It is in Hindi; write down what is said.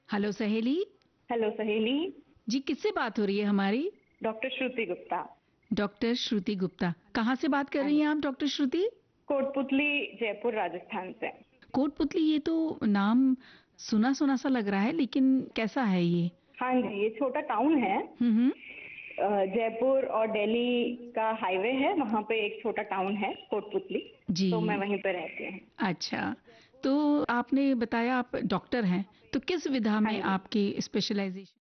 हेलो सहेली। हेलो सहेली। जी, किससे बात हो रही है हमारी? डॉक्टर श्रुति गुप्ता। डॉक्टर श्रुति गुप्ता। कहाँ से बात कर हाँ रही जी। हैं आप डॉक्टर श्रुति? कोटपुतली, जयपुर, राजस्थान से। कोटपुतली, ये तो नाम सुना सुना सा लग रहा है, लेकिन कैसा है ये? हाँ जी, ये छोटा टाउन है। हम्म। जयपुर और दिल्ली का हाईवे है, वहाँ पे एक छोटा टाउन है कोटपुतली। जी। तो मैं वहीं पे रहती हूँ। अच्छा, तो आपने बताया आप डॉक्टर हैं, तो किस विधा हाँ में जी। आपकी स्पेशलाइजेशन?